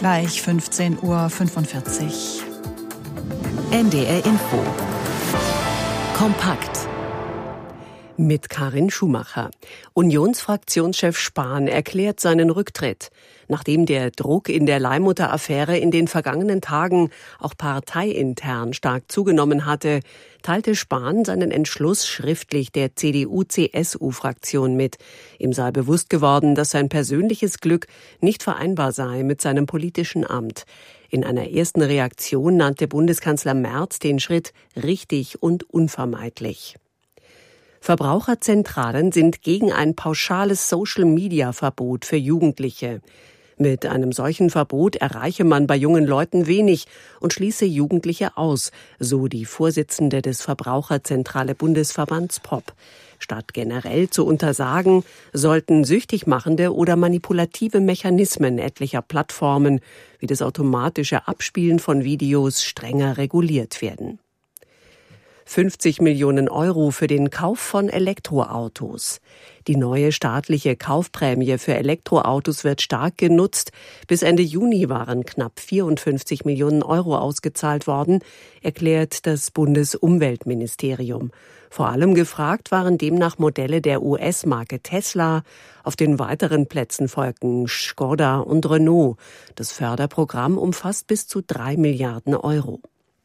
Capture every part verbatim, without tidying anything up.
Gleich fünfzehn Uhr fünfundvierzig. N D R Info. Kompakt. Mit Karin Schumacher. Unionsfraktionschef Spahn erklärt seinen Rücktritt. Nachdem der Druck in der Leihmutter-Affäre in den vergangenen Tagen auch parteiintern stark zugenommen hatte, teilte Spahn seinen Entschluss schriftlich der C D U C S U-Fraktion mit. Ihm sei bewusst geworden, dass sein persönliches Glück nicht vereinbar sei mit seinem politischen Amt. In einer ersten Reaktion nannte Bundeskanzler Merz den Schritt richtig und unvermeidlich. Verbraucherzentralen sind gegen ein pauschales Social-Media-Verbot für Jugendliche. Mit einem solchen Verbot erreiche man bei jungen Leuten wenig und schließe Jugendliche aus, so die Vorsitzende des Verbraucherzentrale Bundesverbands P O P. Statt generell zu untersagen, sollten süchtig machende oder manipulative Mechanismen etlicher Plattformen wie das automatische Abspielen von Videos strenger reguliert werden. fünfzig Millionen Euro für den Kauf von Elektroautos. Die neue staatliche Kaufprämie für Elektroautos wird stark genutzt. Bis Ende Juni waren knapp vierundfünfzig Millionen Euro ausgezahlt worden, erklärt das Bundesumweltministerium. Vor allem gefragt waren demnach Modelle der U S-Marke Tesla. Auf den weiteren Plätzen folgten Skoda und Renault. Das Förderprogramm umfasst bis zu drei Milliarden Euro.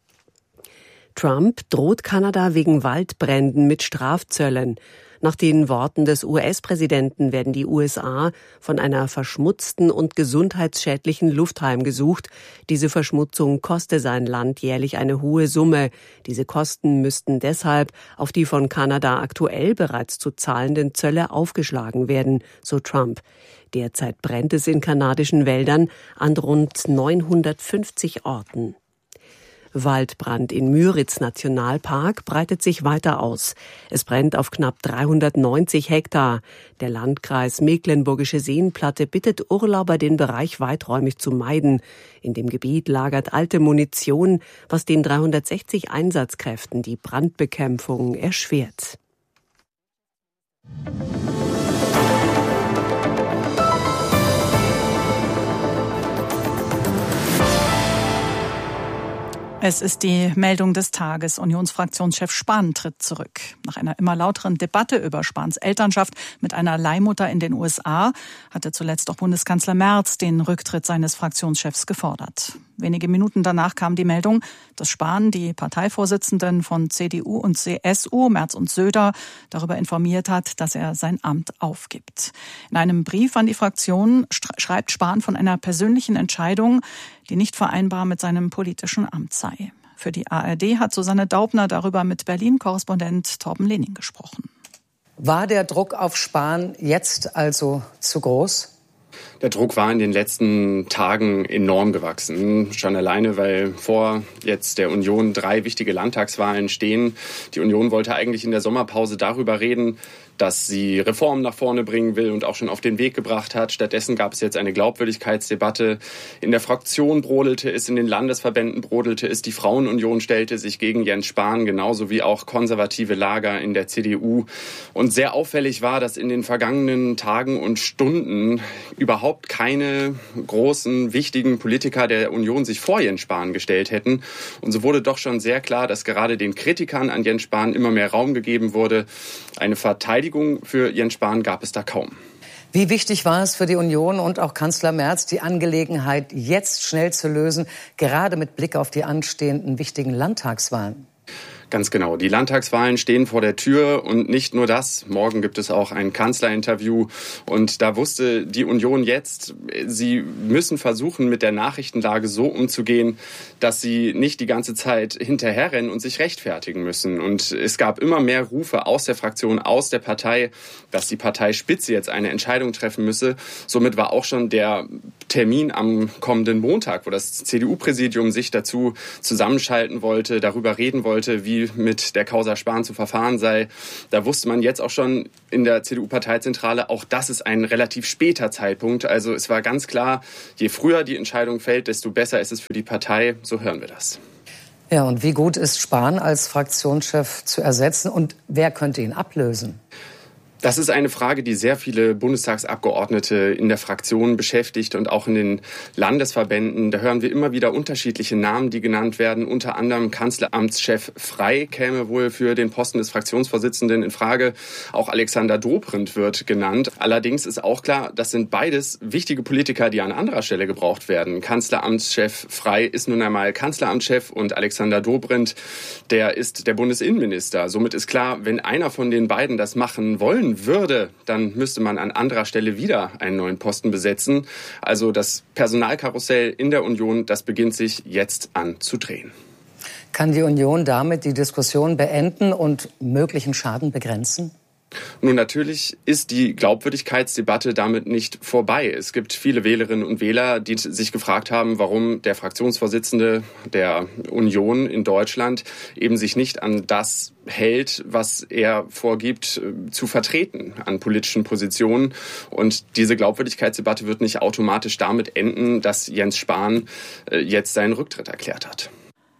Trump droht Kanada wegen Waldbränden mit Strafzöllen. Nach den Worten des U S-Präsidenten werden die U S A von einer verschmutzten und gesundheitsschädlichen Luft heimgesucht. Diese Verschmutzung koste sein Land jährlich eine hohe Summe. Diese Kosten müssten deshalb auf die von Kanada aktuell bereits zu zahlenden Zölle aufgeschlagen werden, so Trump. Derzeit brennt es in kanadischen Wäldern an rund neunhundertfünfzig Orten. Waldbrand in Müritz-Nationalpark breitet sich weiter aus. Es brennt auf knapp dreihundertneunzig Hektar. Der Landkreis Mecklenburgische Seenplatte bittet Urlauber, den Bereich weiträumig zu meiden. In dem Gebiet lagert alte Munition, was den dreihundertsechzig Einsatzkräften die Brandbekämpfung erschwert. Es ist die Meldung des Tages. Unionsfraktionschef Spahn tritt zurück. Nach einer immer lauteren Debatte über Spahns Elternschaft mit einer Leihmutter in den U S A hatte zuletzt auch Bundeskanzler Merz den Rücktritt seines Fraktionschefs gefordert. Wenige Minuten danach kam die Meldung, dass Spahn die Parteivorsitzenden von C D U und C S U, Merz und Söder, darüber informiert hat, dass er sein Amt aufgibt. In einem Brief an die Fraktion schreibt Spahn von einer persönlichen Entscheidung, die nicht vereinbar mit seinem politischen Amt sei. Für die A R D hat Susanne Daubner darüber mit Berlin-Korrespondent Torben Lening gesprochen. War der Druck auf Spahn jetzt also zu groß? Der Druck war in den letzten Tagen enorm gewachsen. Schon alleine, weil vor jetzt der Union drei wichtige Landtagswahlen stehen. Die Union wollte eigentlich in der Sommerpause darüber reden, dass sie Reformen nach vorne bringen will und auch schon auf den Weg gebracht hat. Stattdessen gab es jetzt eine Glaubwürdigkeitsdebatte. In der Fraktion brodelte es, in den Landesverbänden brodelte es. Die Frauenunion stellte sich gegen Jens Spahn, genauso wie auch konservative Lager in der C D U. Und sehr auffällig war, dass in den vergangenen Tagen und Stunden überhaupt keine großen, wichtigen Politiker der Union sich vor Jens Spahn gestellt hätten. Und so wurde doch schon sehr klar, dass gerade den Kritikern an Jens Spahn immer mehr Raum gegeben wurde. Eine Verteidigung für Jens Spahn gab es da kaum. Wie wichtig war es für die Union und auch Kanzler Merz, die Angelegenheit jetzt schnell zu lösen, gerade mit Blick auf die anstehenden wichtigen Landtagswahlen? Ganz genau. Die Landtagswahlen stehen vor der Tür und nicht nur das. Morgen gibt es auch ein Kanzlerinterview. Und da wusste die Union jetzt, sie müssen versuchen, mit der Nachrichtenlage so umzugehen, dass sie nicht die ganze Zeit hinterherrennen und sich rechtfertigen müssen. Und es gab immer mehr Rufe aus der Fraktion, aus der Partei, dass die Parteispitze jetzt eine Entscheidung treffen müsse. Somit war auch schon der Termin am kommenden Montag, wo das C D U-Präsidium sich dazu zusammenschalten wollte, darüber reden wollte, wie mit der Causa Spahn zu verfahren sei. Da wusste man jetzt auch schon in der C D U-Parteizentrale, auch das ist ein relativ später Zeitpunkt. Also es war ganz klar, je früher die Entscheidung fällt, desto besser ist es für die Partei. So hören wir das. Ja, und wie gut ist Spahn als Fraktionschef zu ersetzen und wer könnte ihn ablösen? Das ist eine Frage, die sehr viele Bundestagsabgeordnete in der Fraktion beschäftigt und auch in den Landesverbänden. Da hören wir immer wieder unterschiedliche Namen, die genannt werden. Unter anderem Kanzleramtschef Frey käme wohl für den Posten des Fraktionsvorsitzenden in Frage. Auch Alexander Dobrindt wird genannt. Allerdings ist auch klar, das sind beides wichtige Politiker, die an anderer Stelle gebraucht werden. Kanzleramtschef Frey ist nun einmal Kanzleramtschef und Alexander Dobrindt, der ist der Bundesinnenminister. Somit ist klar, wenn einer von den beiden das machen wollen würde, dann müsste man an anderer Stelle wieder einen neuen Posten besetzen. Also das Personalkarussell in der Union, das beginnt sich jetzt an zu drehen. Kann die Union damit die Diskussion beenden und möglichen Schaden begrenzen? Nun, natürlich ist die Glaubwürdigkeitsdebatte damit nicht vorbei. Es gibt viele Wählerinnen und Wähler, die sich gefragt haben, warum der Fraktionsvorsitzende der Union in Deutschland eben sich nicht an das hält, was er vorgibt zu vertreten an politischen Positionen. Und diese Glaubwürdigkeitsdebatte wird nicht automatisch damit enden, dass Jens Spahn jetzt seinen Rücktritt erklärt hat.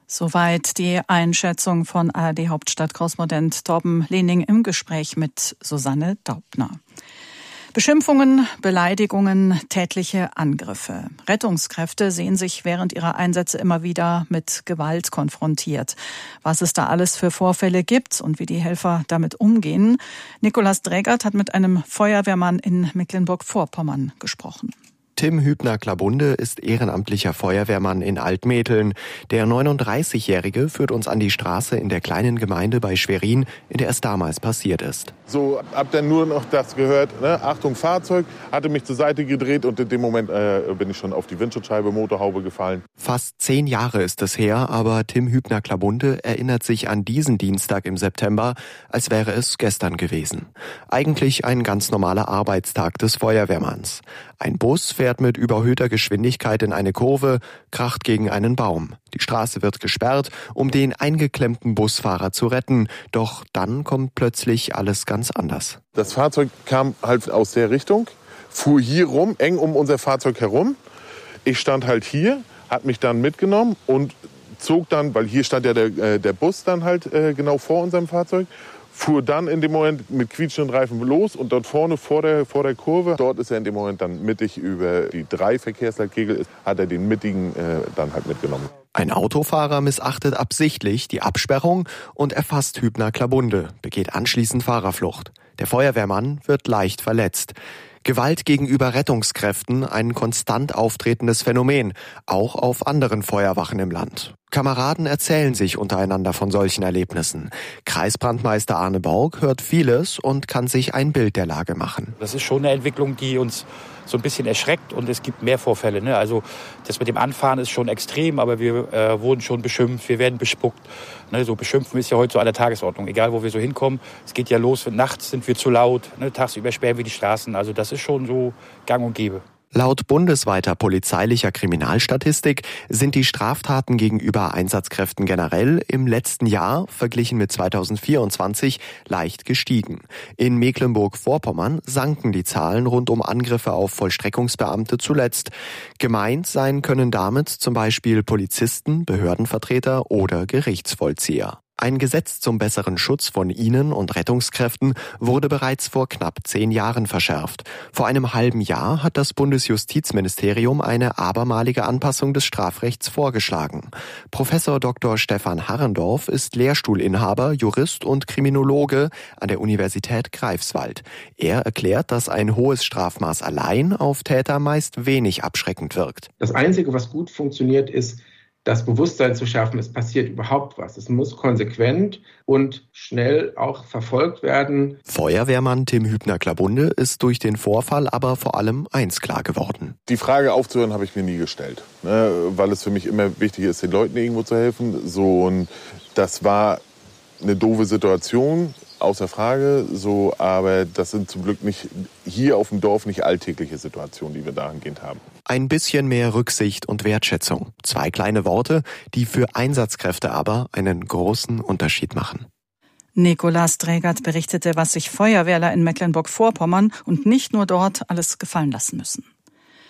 Soweit die Einschätzung von A R D-Hauptstadtkorrespondent Torben Lehning im Gespräch mit Susanne Daubner. Beschimpfungen, Beleidigungen, tätliche Angriffe. Rettungskräfte sehen sich während ihrer Einsätze immer wieder mit Gewalt konfrontiert. Was es da alles für Vorfälle gibt und wie die Helfer damit umgehen. Nikolaus Drägert hat mit einem Feuerwehrmann in Mecklenburg-Vorpommern gesprochen. Tim Hübner-Klabunde ist ehrenamtlicher Feuerwehrmann in Altmetheln. Der neununddreißigjährige führt uns an die Straße in der kleinen Gemeinde bei Schwerin, in der es damals passiert ist. So, hab dann nur noch das gehört, ne? Achtung Fahrzeug, hatte mich zur Seite gedreht und in dem Moment äh, bin ich schon auf die Windschutzscheibe, Motorhaube gefallen. Fast zehn Jahre ist es her, aber Tim Hübner-Klabunde erinnert sich an diesen Dienstag im September, als wäre es gestern gewesen. Eigentlich ein ganz normaler Arbeitstag des Feuerwehrmanns. Ein Bus fährt mit überhöhter Geschwindigkeit in eine Kurve, kracht gegen einen Baum. Die Straße wird gesperrt, um den eingeklemmten Busfahrer zu retten. Doch dann kommt plötzlich alles ganz anders. Das Fahrzeug kam halt aus der Richtung, fuhr hier rum, eng um unser Fahrzeug herum. Ich stand halt hier, hat mich dann mitgenommen und zog dann, weil hier stand ja der, äh, der Bus dann halt äh, genau vor unserem Fahrzeug, fuhr dann in dem Moment mit quietschenden Reifen los und dort vorne vor der, vor der Kurve, dort ist er in dem Moment dann mittig über die drei Verkehrsleitkegel, hat er den mittigen äh, dann halt mitgenommen. Ein Autofahrer missachtet absichtlich die Absperrung und erfasst Hübner-Klabunde, begeht anschließend Fahrerflucht. Der Feuerwehrmann wird leicht verletzt. Gewalt gegenüber Rettungskräften, ein konstant auftretendes Phänomen, auch auf anderen Feuerwachen im Land. Kameraden erzählen sich untereinander von solchen Erlebnissen. Kreisbrandmeister Arne Borg hört vieles und kann sich ein Bild der Lage machen. Das ist schon eine Entwicklung, die uns so ein bisschen erschreckt und es gibt mehr Vorfälle. Ne? Also das mit dem Anfahren ist schon extrem, aber wir äh, wurden schon beschimpft, wir werden bespuckt. Ne? So beschimpfen ist ja heute so an der Tagesordnung, egal wo wir so hinkommen. Es geht ja los, nachts sind wir zu laut, ne? Tagsüber sperren wir die Straßen. Also das ist schon so gang und gäbe. Laut bundesweiter polizeilicher Kriminalstatistik sind die Straftaten gegenüber Einsatzkräften generell im letzten Jahr, verglichen mit zweitausendvierundzwanzig, leicht gestiegen. In Mecklenburg-Vorpommern sanken die Zahlen rund um Angriffe auf Vollstreckungsbeamte zuletzt. Gemeint sein können damit zum Beispiel Polizisten, Behördenvertreter oder Gerichtsvollzieher. Ein Gesetz zum besseren Schutz von ihnen und Rettungskräften wurde bereits vor knapp zehn Jahren verschärft. Vor einem halben Jahr hat das Bundesjustizministerium eine abermalige Anpassung des Strafrechts vorgeschlagen. Professor Doktor Stefan Harrendorf ist Lehrstuhlinhaber, Jurist und Kriminologe an der Universität Greifswald. Er erklärt, dass ein hohes Strafmaß allein auf Täter meist wenig abschreckend wirkt. Das Einzige, was gut funktioniert, ist, das Bewusstsein zu schaffen, es passiert überhaupt was. Es muss konsequent und schnell auch verfolgt werden. Feuerwehrmann Tim Hübner-Klabunde ist durch den Vorfall aber vor allem eins klar geworden. Die Frage aufzuhören habe ich mir nie gestellt, ne, weil es für mich immer wichtig ist, den Leuten irgendwo zu helfen. So, und das war eine doofe Situation, außer Frage, so, aber das sind zum Glück nicht hier auf dem Dorf nicht alltägliche Situationen, die wir dahingehend haben. Ein bisschen mehr Rücksicht und Wertschätzung. Zwei kleine Worte, die für Einsatzkräfte aber einen großen Unterschied machen. Nikolaus Drägert berichtete, was sich Feuerwehrler in Mecklenburg-Vorpommern und nicht nur dort alles gefallen lassen müssen.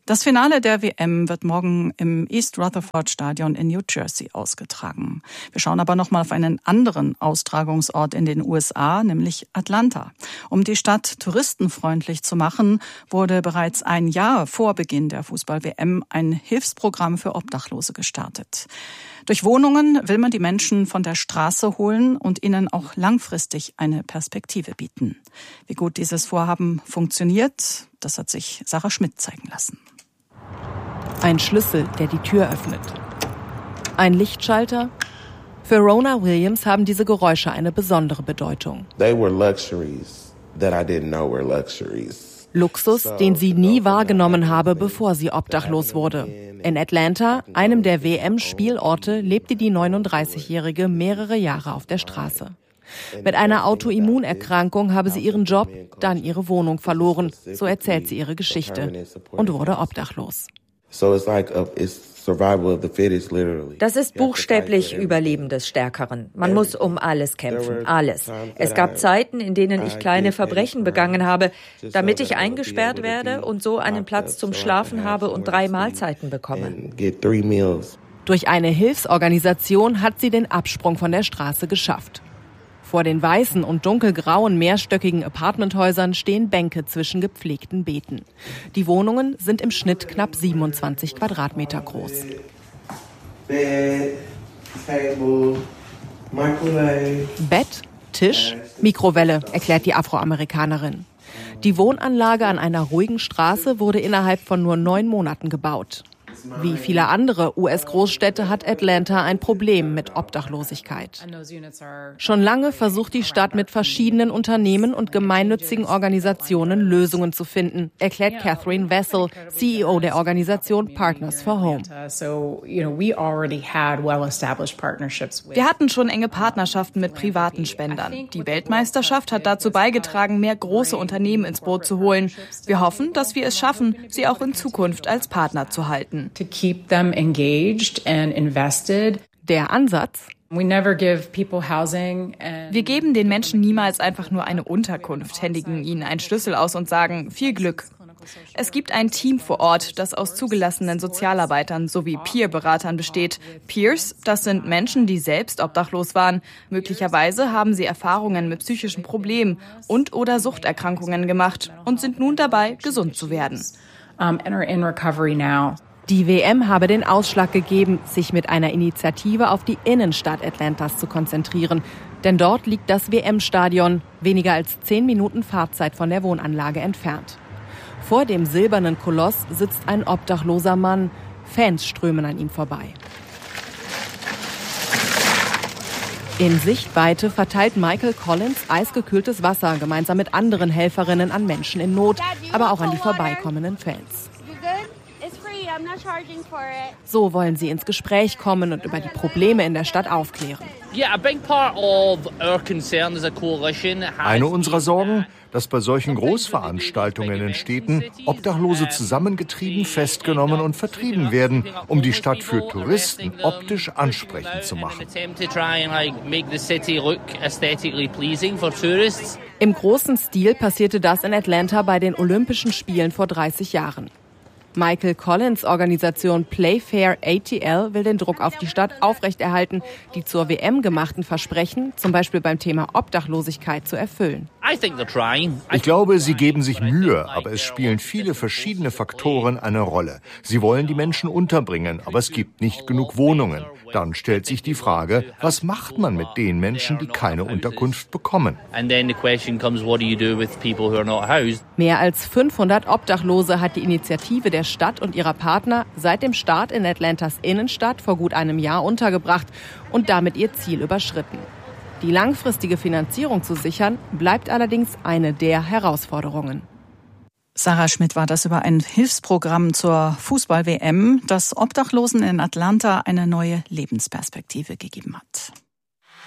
Das Finale der W M wird morgen im East Rutherford Stadion in New Jersey ausgetragen. Wir schauen aber noch mal auf einen anderen Austragungsort in den U S A, nämlich Atlanta. Um die Stadt touristenfreundlich zu machen, wurde bereits ein Jahr vor Beginn der Fußball-W M ein Hilfsprogramm für Obdachlose gestartet. Durch Wohnungen will man die Menschen von der Straße holen und ihnen auch langfristig eine Perspektive bieten. Wie gut dieses Vorhaben funktioniert, das hat sich Sarah Schmidt zeigen lassen. Ein Schlüssel, der die Tür öffnet. Ein Lichtschalter. Für Rona Williams haben diese Geräusche eine besondere Bedeutung. They were luxuries that I didn't know were luxuries. Luxus, den sie nie wahrgenommen habe, bevor sie obdachlos wurde. In Atlanta, einem der W M-Spielorte, lebte die neununddreißigjährige mehrere Jahre auf der Straße. Mit einer Autoimmunerkrankung habe sie ihren Job, dann ihre Wohnung verloren. So erzählt sie ihre Geschichte und wurde obdachlos. Das ist buchstäblich Überleben des Stärkeren. Man muss um alles kämpfen, alles. Es gab Zeiten, in denen ich kleine Verbrechen begangen habe, damit ich eingesperrt werde und so einen Platz zum Schlafen habe und drei Mahlzeiten bekomme. Durch eine Hilfsorganisation hat sie den Absprung von der Straße geschafft. Vor den weißen und dunkelgrauen mehrstöckigen Apartmenthäusern stehen Bänke zwischen gepflegten Beeten. Die Wohnungen sind im Schnitt knapp siebenundzwanzig Quadratmeter groß. Bett, Table, Microwave. Bett, Tisch, Mikrowelle, erklärt die Afroamerikanerin. Die Wohnanlage an einer ruhigen Straße wurde innerhalb von nur neun Monaten gebaut. Wie viele andere U S-Großstädte hat Atlanta ein Problem mit Obdachlosigkeit. Schon lange versucht die Stadt mit verschiedenen Unternehmen und gemeinnützigen Organisationen Lösungen zu finden, erklärt Catherine Vessel, C E O der Organisation Partners for Home. Wir hatten schon enge Partnerschaften mit privaten Spendern. Die Weltmeisterschaft hat dazu beigetragen, mehr große Unternehmen ins Boot zu holen. Wir hoffen, dass wir es schaffen, sie auch in Zukunft als Partner zu halten. To keep them engaged and invested. Der Ansatz? We never give people housing. Wir geben den Menschen niemals einfach nur eine Unterkunft, händigen ihnen einen Schlüssel aus und sagen, viel Glück. Es gibt ein Team vor Ort, das aus zugelassenen Sozialarbeitern sowie Peer-Beratern besteht. Peers, das sind Menschen, die selbst obdachlos waren. Möglicherweise haben sie Erfahrungen mit psychischen Problemen und oder Suchterkrankungen gemacht und sind nun dabei, gesund zu werden. Um, and are in recovery now. Die W M habe den Ausschlag gegeben, sich mit einer Initiative auf die Innenstadt Atlantas zu konzentrieren. Denn dort liegt das W M-Stadion, weniger als zehn Minuten Fahrzeit von der Wohnanlage entfernt. Vor dem silbernen Koloss sitzt ein obdachloser Mann. Fans strömen an ihm vorbei. In Sichtweite verteilt Michael Collins eisgekühltes Wasser gemeinsam mit anderen Helferinnen an Menschen in Not, aber auch an die vorbeikommenden Fans. So wollen sie ins Gespräch kommen und über die Probleme in der Stadt aufklären. Eine unserer Sorgen, dass bei solchen Großveranstaltungen in Städten Obdachlose zusammengetrieben, festgenommen und vertrieben werden, um die Stadt für Touristen optisch ansprechend zu machen. Im großen Stil passierte das in Atlanta bei den Olympischen Spielen vor dreißig Jahren. Michael Collins' Organisation Playfair A T L will den Druck auf die Stadt aufrechterhalten, die zur W M gemachten Versprechen, zum Beispiel beim Thema Obdachlosigkeit, zu erfüllen. Ich glaube, sie geben sich Mühe, aber es spielen viele verschiedene Faktoren eine Rolle. Sie wollen die Menschen unterbringen, aber es gibt nicht genug Wohnungen. Dann stellt sich die Frage, was macht man mit den Menschen, die keine Unterkunft bekommen? Mehr als fünfhundert Obdachlose hat die Initiative der Stadt und ihrer Partner seit dem Start in Atlantas Innenstadt vor gut einem Jahr untergebracht und damit ihr Ziel überschritten. Die langfristige Finanzierung zu sichern, bleibt allerdings eine der Herausforderungen. Sarah Schmidt war das über ein Hilfsprogramm zur Fußball-W M, das Obdachlosen in Atlanta eine neue Lebensperspektive gegeben hat.